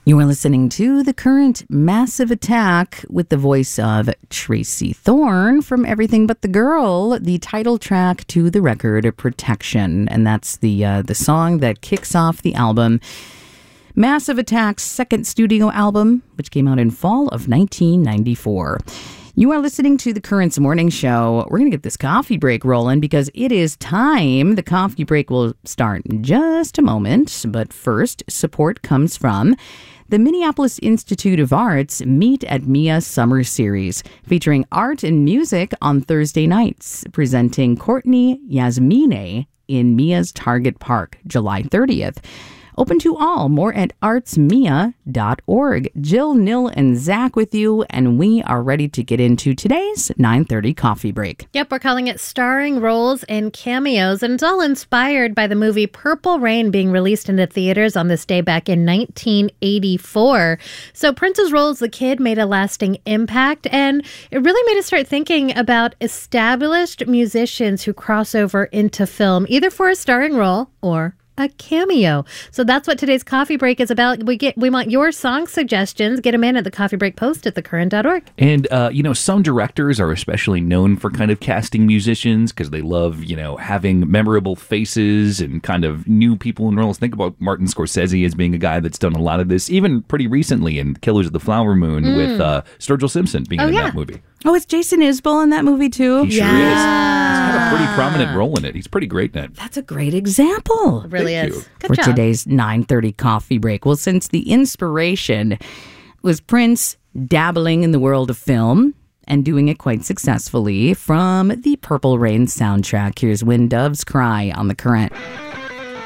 You are listening to The Current Massive Attack with the voice of Tracy Thorn from Everything But the Girl, the title track to the record Protection. And that's the song that kicks off the album. Massive Attack's second studio album, which came out in fall of 1994. You are listening to The Currents Morning Show. We're going to get this coffee break rolling because it is time. The coffee break will start in just a moment. But first, support comes from the Minneapolis Institute of Arts Meet at Mia Summer Series, featuring art and music on Thursday nights, presenting Courtney Yasmine in Mia's Target Park, July 30th. Open to all. More at artsmia.org. Jill, Nil, and Zach with you, and we are ready to get into today's 9:30 coffee break. Yep, we're calling it Starring Roles and Cameos, and it's all inspired by the movie Purple Rain being released into theaters on this day back in 1984. So Prince's role as the kid made a lasting impact, and it really made us start thinking about established musicians who cross over into film, either for a starring role or a cameo. So that's what today's coffee break is about. We want your song suggestions. Get them in at the coffee break post at thecurrent.org. And, some directors are especially known for kind of casting musicians because they love, having memorable faces and kind of new people in roles. Think about Martin Scorsese as being a guy that's done a lot of this, even pretty recently in Killers of the Flower Moon with Sturgill Simpson being in that movie. Oh, is Jason Isbell in that movie too? He sure is. He's got a pretty prominent role in it. He's pretty great in it. That's a great example. It really Thank is. you. Good For job. today's 9:30 coffee break. Well, since the inspiration was Prince dabbling in the world of film and doing it quite successfully from the Purple Rain soundtrack, here's When Doves Cry on The Current.